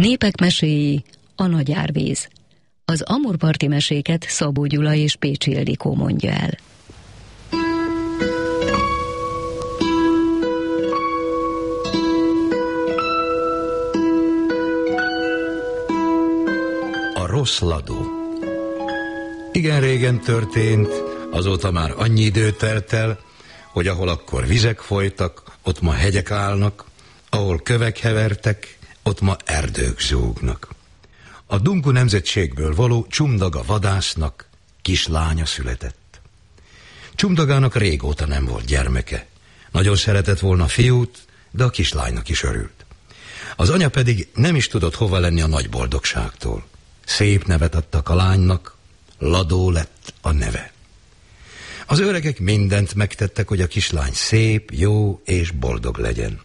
Népek meséi, a nagy árvíz. Az amurparti meséket Szabó Gyula és Pécsi Ildikó mondja el. A rossz ladó. Igen régen történt, azóta már annyi idő telt el, hogy ahol akkor vizek folytak, ott ma hegyek állnak, ahol kövek hevertek, ott ma erdők zúgnak. A Dungu nemzetségből való Csumdaga vadásznak kislánya született. Csumdagának régóta nem volt gyermeke. Nagyon szeretett volna fiút, de a kislánynak is örült. Az anya pedig nem is tudott hova lenni a nagy boldogságtól. Szép nevet adtak a lánynak, Ladó lett a neve. Az öregek mindent megtettek, hogy a kislány szép, jó és boldog legyen.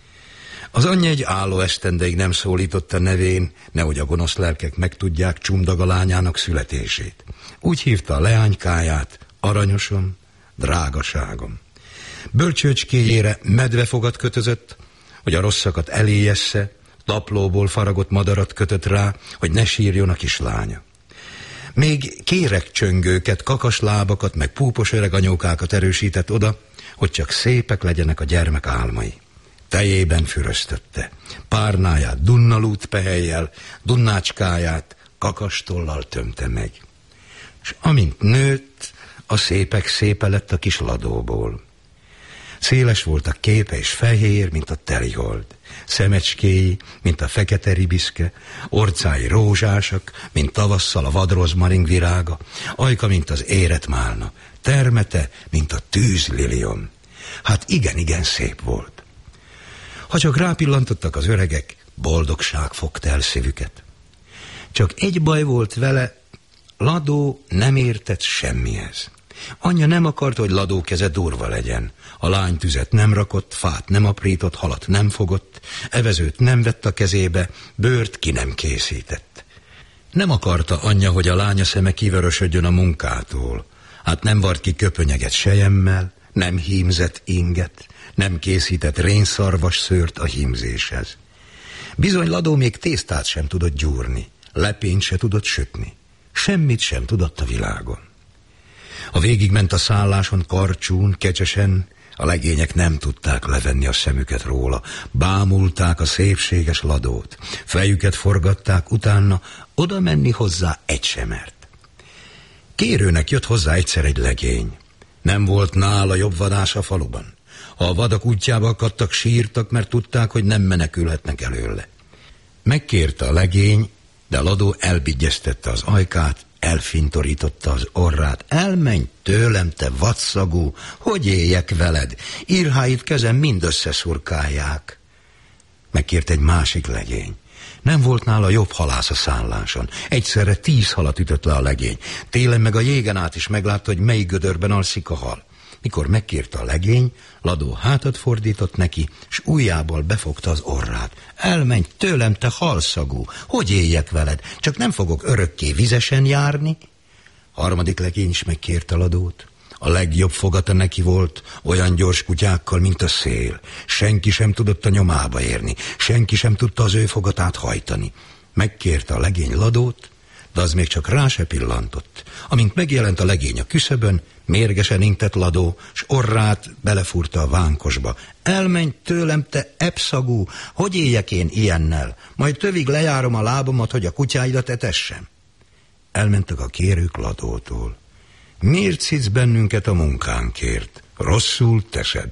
Az anyja egy álló esztendeig nem szólította nevén, nehogy a gonosz lelkek megtudják Csumdaga lányának születését. Úgy hívta a leánykáját, aranyosom, drágaságom. Bölcsőcskéjére medvefogat kötözött, hogy a rosszakat eléjessze, taplóból faragott madarat kötött rá, hogy ne sírjon a kislánya. Még kéregcsöngőket, kakaslábakat, meg púpos öreg anyókákat erősített oda, hogy csak szépek legyenek a gyermek álmai. Tejében füröztötte, párnáját dunnalút pehelyjel, dunnácskáját kakastollal tömte meg. És amint nőtt, a szépek szépe lett a kis ladóból. Széles volt a képe és fehér, mint a telihold. Szemecskéi, mint a fekete ribiszke, orcái rózsásak, mint tavasszal a vadrozmaring virága, ajka, mint az érett málna, termete, mint a tűzliliom. Hát igen szép volt. Ha csak rápillantottak az öregek, boldogság fogta el szívüket. Csak egy baj volt vele, Ladó nem értett semmihez. Anyja nem akart, hogy Ladó keze durva legyen. A lány tüzet nem rakott, fát nem aprított, halat nem fogott, evezőt nem vett a kezébe, bőrt ki nem készített. Nem akarta anyja, hogy a lánya szeme kivörösödjön a munkától. Hát nem vart ki köpönyeget selyemmel, nem hímzett inget, nem készített rénszarvas szőrt a hímzéshez. Bizony Ladó még tésztát sem tudott gyúrni, lepényt se tudott sütni. Semmit sem tudott a világon. A végigment a szálláson karcsún, kecsesen, a legények nem tudták levenni a szemüket róla. Bámulták a szépséges Ladót, fejüket forgatták, utána oda menni hozzá egy sem mert. Kérőnek jött hozzá egyszer egy legény. Nem volt nála jobb vadász a faluban. Ha a vadak útjába akadtak, sírtak, mert tudták, hogy nem menekülhetnek előle. Megkérte a legény, de Ladó elbigyeztette az ajkát, elfintorította az orrát. Elmenj tőlem, te vadszagú, hogy éljek veled? Irháid kezem mind összeszurkálják. Megkért egy másik legény. Nem volt nála jobb halász a szálláson. Egyszerre 10 halat ütött le a legény. Télen meg a jégen át is meglátta, hogy melyik gödörben alszik a hal. Mikor megkérte a legény, Ladó hátat fordított neki, s ujjából befogta az orrát. Elmenj tőlem, te halszagú, hogy éljek veled? Csak nem fogok örökké vizesen járni? Harmadik legény is megkérte Ladót. A legjobb fogata neki volt, olyan gyors kutyákkal, mint a szél. Senki sem tudott a nyomába érni, senki sem tudta az ő fogatát hajtani. Megkérte a legény Ladót, de az még csak rá se pillantott. Amint megjelent a legény a küszöbön, mérgesen intett Ladó, s orrát belefúrta a vánkosba. Elmenj tőlem, te epszagú, hogy éljek én ilyennel? Majd tövig lejárom a lábamat, hogy a kutyáidat etessem. Elmentek a kérők Ladótól. Miért szidsz bennünket a munkánkért? Rosszul teszed.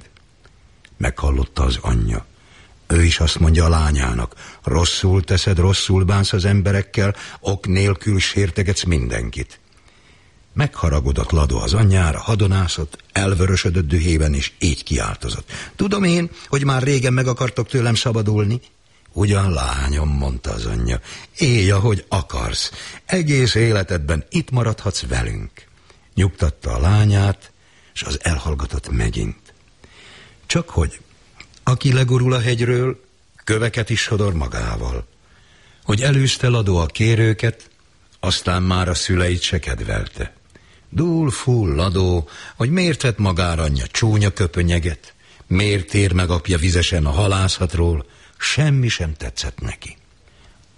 Meghallotta az anyja. Ő is azt mondja a lányának, rosszul teszed, rosszul bánsz az emberekkel, ok nélkül sértegetsz mindenkit. Megharagudott Ladó az anyjára, hadonászott, elvörösödött dühében, és így kiáltozott. Tudom én, hogy már régen meg akartok tőlem szabadulni? Ugyan, lányom, mondta az anyja, élj, ahogy akarsz, egész életedben itt maradhatsz velünk. Nyugtatta a lányát, és az elhallgatott megint. Csak hogy aki legurul a hegyről, köveket is sodor magával. Hogy elűzte Ladó a kérőket, aztán már a szüleit se kedvelte. Dúl full Ladó, hogy miért vett magára anyja csúnya köpönyeget, miért tér meg apja vizesen a halászatról, semmi sem tetszett neki.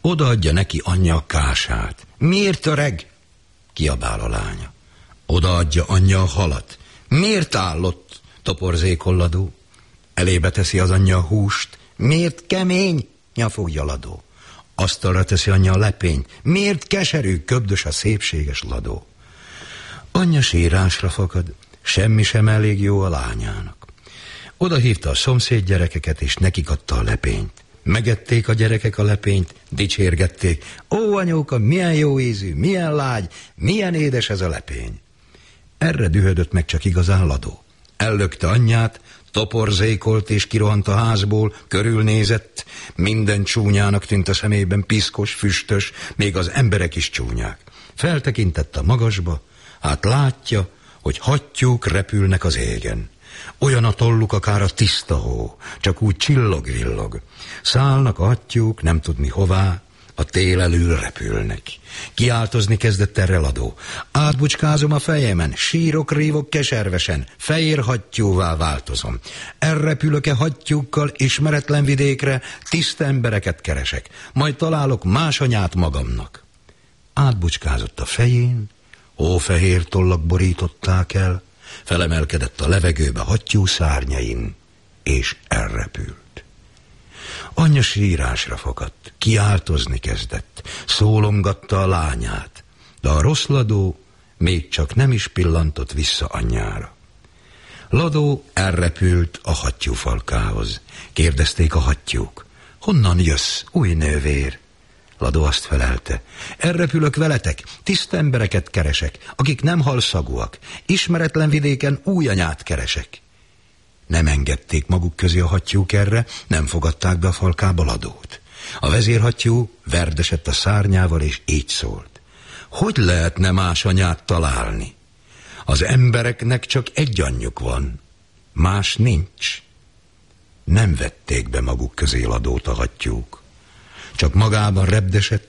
Odaadja neki anyja a kását. Miért öreg? Kiabál a lánya. Odaadja anyja a halat. Miért állott? Toporzékol Ladó. Elébe teszi az anyja a húst. Miért kemény? Nyafogja Ladó. Asztalra teszi anyja a lepényt. Miért keserű? Köbdös a szépséges Ladó. Anyja sírásra fakad. Semmi sem elég jó a lányának. Oda hívta a szomszéd gyerekeket, és nekik adta a lepényt. Megették a gyerekek a lepényt, dicsérgették. Ó, anyóka, milyen jó ízű, milyen lágy, milyen édes ez a lepény. Erre dühödött meg csak igazán Ladó. Ellökte anyját, toporzékolt és kirohant a házból, körülnézett, minden csúnyának tűnt a szemében, piszkos, füstös, még az emberek is csúnyák. Feltekintett a magasba, hát látja, hogy hattyúk repülnek az égen. Olyan a tolluk akár a tiszta hó, csak úgy csillog-villog. Szállnak a hattyúk, nem tudni hová, a tél elől repülnek. Kiáltozni kezdett erre Ladó. Átbucskázom a fejemen, sírok, rívok keservesen, fehér hattyúvá változom. Elrepülök-e hattyúkkal ismeretlen vidékre, tiszta embereket keresek, majd találok más anyát magamnak. Átbucskázott a fején, hófehér tollak borították el, felemelkedett a levegőbe hattyú szárnyain, és elrepült. Anyja sírásra fakadt, kiáltozni kezdett, szólomgatta a lányát, de a rossz Ladó még csak nem is pillantott vissza anyjára. Ladó elrepült a hattyúfalkához. Kérdezték a hattyúk. Honnan jössz, új nővér? Ladó azt felelte. Elrepülök veletek, tiszta embereket keresek, akik nem halszagúak, ismeretlen vidéken új anyát keresek. Nem engedték maguk közé a hattyúk erre, nem fogadták be a falkába Ladót. A vezérhattyú verdesett a szárnyával, és így szólt. Hogy lehetne más anyát találni? Az embereknek csak egy anyjuk van, más nincs. Nem vették be maguk közé Ladót a hattyúk. Csak magában repdesett,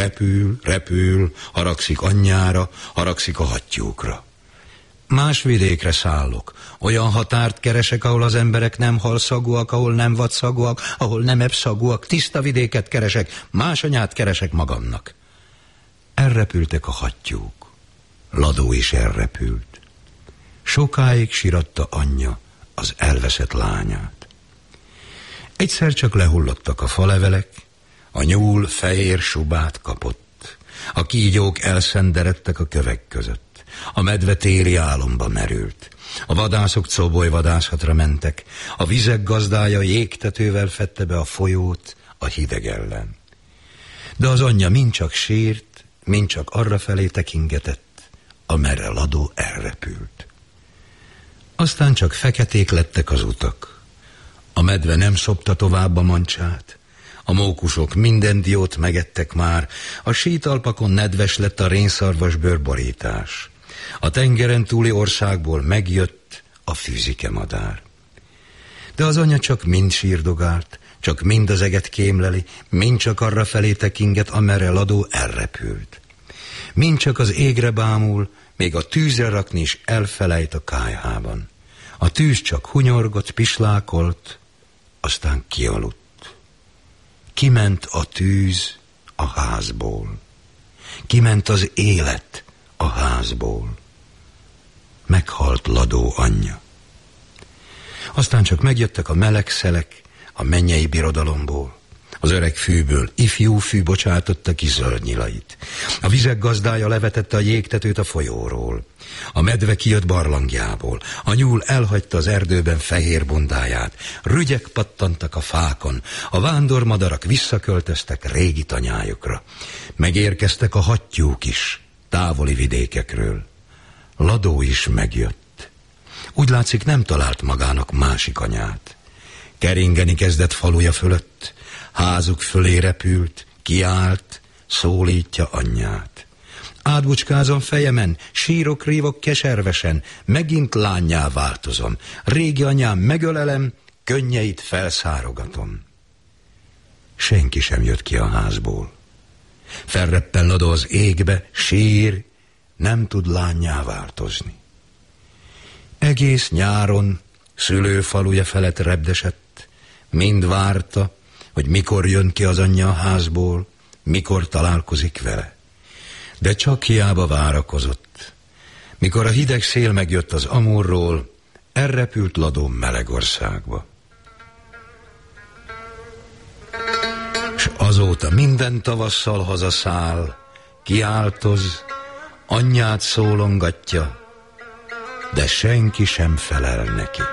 repül, haragszik anyjára, haragszik a hattyúkra. Más vidékre szállok, olyan határt keresek, ahol az emberek nem halszagúak, ahol nem vadszagúak, ahol nem ebszagúak, tiszta vidéket keresek, más anyát keresek magamnak. Elrepültek a hattyúk. Ladó is elrepült. Sokáig síratta anyja az elveszett lányát. Egyszer csak lehullottak a falevelek, a nyúl fehér subát kapott, a kígyók elszenderedtek a kövek között. A medve téli álomba merült. A vadászok cobolyvadászatra mentek. A vizek gazdája jégtetővel fedte be a folyót a hideg ellen. De az anyja mind csak sírt, mind csak arrafelé tekingetett, amerre Ladó elrepült. Aztán csak feketék lettek az utak. A medve nem szopta tovább a mancsát. A mókusok minden diót megettek már. A sítalpakon nedves lett a rénszarvasbőr borítás. A tengeren túli országból megjött a fűzike madár. De az anya csak mind sírdogált, csak mind az eget kémleli, mind csak arra felé tekinget, amerre Ladó elrepült. Mind csak az égre bámul, még a tűzre rakni is elfelejt a kályhában. A tűz csak hunyorgott, pislákolt, aztán kialudt. Kiment a tűz a házból. Kiment az élet a házból. Meghalt Ladó anyja. Aztán csak megjöttek a meleg szelek a mennyei birodalomból. Az öreg fűből ifjú fű bocsátotta ki zöld nyilait. A vizek gazdája levetette a jégtetőt a folyóról. A medve kijött barlangjából. A nyúl elhagyta az erdőben fehér bundáját. Rügyek pattantak a fákon. A vándormadarak visszaköltöztek régi tanyájukra. Megérkeztek a hattyúk is távoli vidékekről. Ladó is megjött. Úgy látszik, nem talált magának másik anyát. Keringeni kezdett faluja fölött, házuk fölé repült, kiállt, szólítja anyját. Átbucskázom fejemen, sírok, rívok keservesen, megint lánnyá változom. Régi anyám megölelem, könnyeit felszárogatom. Senki sem jött ki a házból. Felreppen Ladó az égbe, sír, nem tud lánnyá változni. Egész nyáron szülőfaluja felett repdesett, mind várta, hogy mikor jön ki az anyja a házból, mikor találkozik vele. De csak hiába várakozott. Mikor a hideg szél megjött az Amurról, elrepült Ladó Melegországba. S azóta minden tavasszal hazaszáll, kiáltoz, anyját szólongatja, de senki sem felel neki.